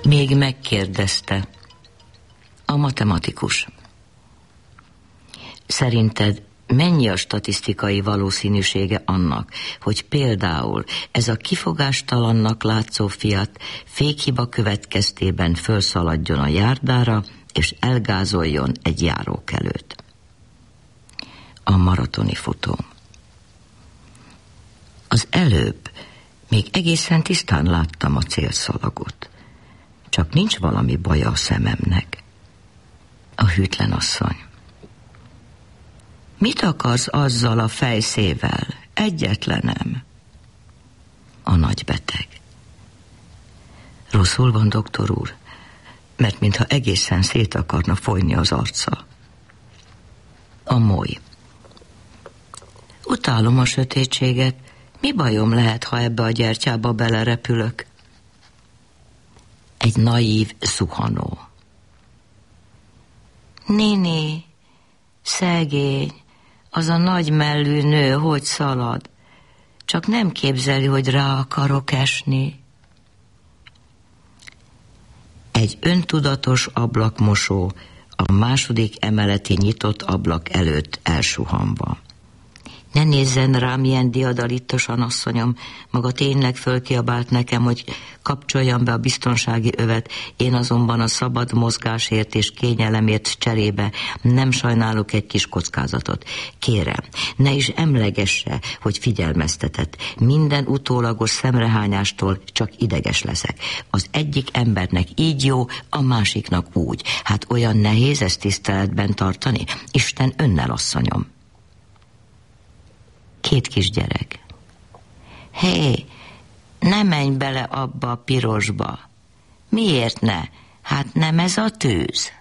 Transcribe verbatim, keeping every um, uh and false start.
Még megkérdezte a matematikus: szerinted mennyi a statisztikai valószínűsége annak, hogy például ez a kifogástalannak látszó Fiat fékhiba következtében fölszaladjon a járdára, és elgázoljon egy járókelőt? A maratoni futó: az előbb még egészen tisztán láttam a célszalagot, csak nincs valami baja a szememnek. A hűtlen asszony: mit akarsz azzal a fejszével? Egyetlenem. A nagybeteg: rosszul van, doktor úr, mert mintha egészen szét akarna folyni az arca. A moly: utálom a sötétséget, mi bajom lehet, ha ebbe a gyertyába belerepülök? Egy naív zuhanó: néni, szegény, az a nagy mellű nő hogy szalad, csak nem képzeli, hogy rá akarok esni. Egy öntudatos ablakmosó a második emeleti nyitott ablak előtt elsuhanva: ne nézzen rám ilyen diadalittosan, asszonyom, maga tényleg fölkiabált nekem, hogy kapcsoljam be a biztonsági övet, én azonban a szabad mozgásért és kényelemért cserébe nem sajnálok egy kis kockázatot. Kérem, ne is emlegesse, hogy figyelmeztetett. Minden utólagos szemrehányástól csak ideges leszek. Az egyik embernek így jó, a másiknak úgy. Hát olyan nehéz ezt tiszteletben tartani? Isten önnel, asszonyom. Két kisgyerek: hé, ne menj bele abba a pirosba. Miért ne? Hát nem ez a tűz?